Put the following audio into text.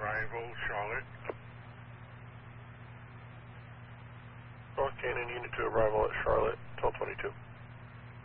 arrival, Charlotte. North Cannon, Unit 2 arrival at Charlotte, 1222.